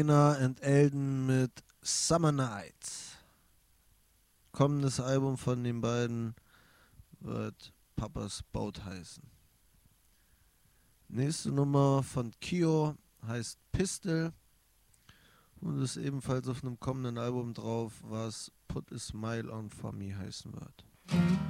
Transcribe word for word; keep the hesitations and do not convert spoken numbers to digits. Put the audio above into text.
Lena and Elden mit Summer Nights. Kommendes Album von den beiden wird Papas Boat heißen. Nächste Nummer von Kyo heißt Pistol und ist ebenfalls auf einem kommenden Album drauf, was Put a Smile on For Me heißen wird.